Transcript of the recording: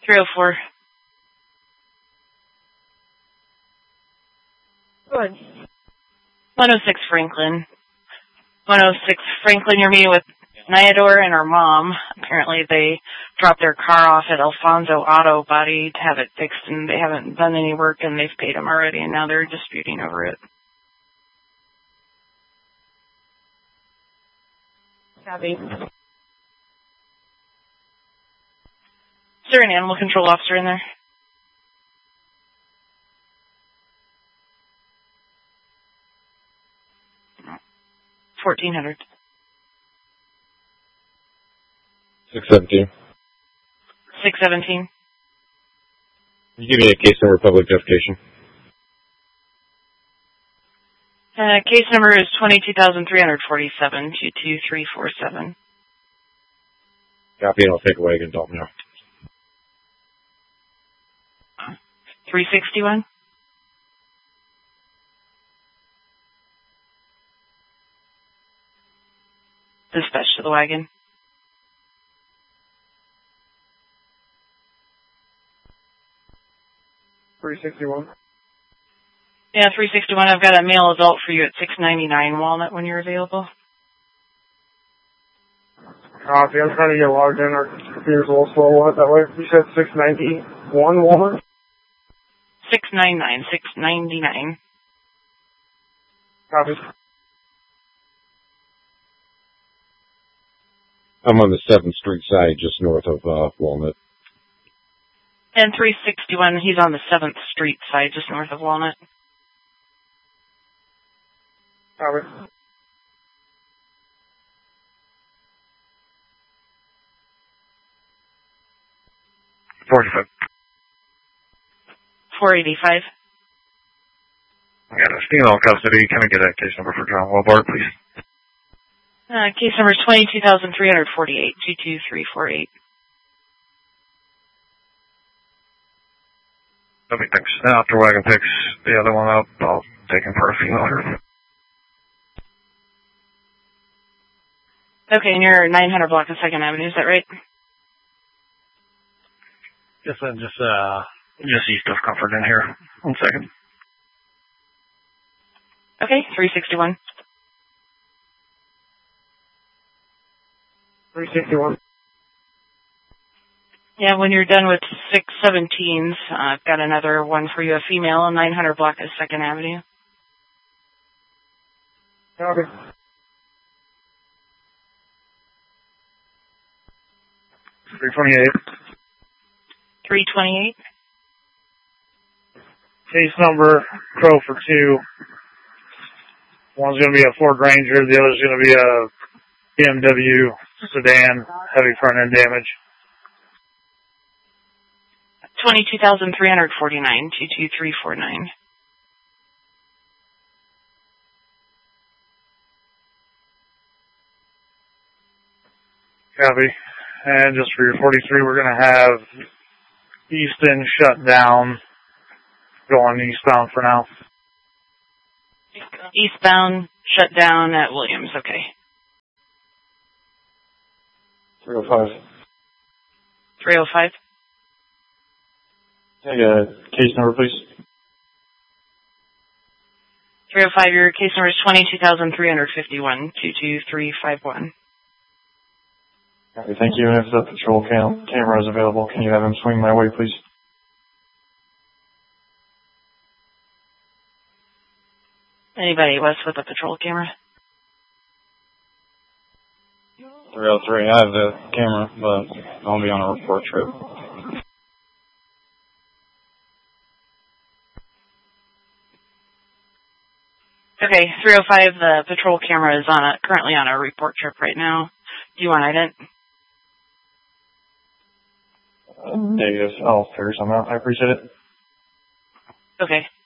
304. Go ahead. 106 Franklin. 106 Franklin, you're meeting with Nyador and her mom. Apparently they dropped their car off at Alfonso Auto Body to have it fixed, and they haven't done any work, and they've paid them already, and now they're disputing over it. Copy. Is there an animal control officer in there? $1,400. 617. 617. Can you give me a case number, public defecation? Case number is 22,347, 22347. Copy, and I'll take a wagon dump now. 361. Dispatch to the wagon. $361. Yeah, 361. I've got a male adult for you at 699 Walnut when you're available. Copy. I'm trying to get logged in. Our computer's a little slow. That way, you said 691 Walnut? 699. Copy. I'm on the 7th Street side, just north of Walnut. And 361, he's on the 7th Street side, just north of Walnut. Copy. $45. 485. I got a female custody. Can I get a case number for John Wellbart, please? Case number is 22,348, 22348. Okay, thanks. Now, after wagon picks the other one up, I'll take him for a female here. Okay, and you're 900 block of 2nd Avenue, is that right? Yes, I'm just east of Comfort in here. 1 second. Okay, 361. 361. Yeah, when you're done with 617s, I've got another one for you, a female, 900 block of 2nd Avenue. Copy. 328. 328. Case number, Crow for 2. One's going to be a Ford Ranger, the other's going to be a BMW sedan, heavy front end damage. 22,349, 22349. Copy. And just for your 43, we're going to have Easton shut down, going eastbound for now. Eastbound, shut down at Williams, okay. 305. 305. Case number, please. 305, your case number is 22,351, 22351. Okay, thank you. And if the patrol camera is available, can you have him swing my way, please? Anybody west with a patrol camera? 303, I have the camera, but I'll be on a report trip. Okay, 305, the patrol camera is currently on a report trip right now. Do you want ident? Negative. I'll figure something out. I appreciate it. Okay.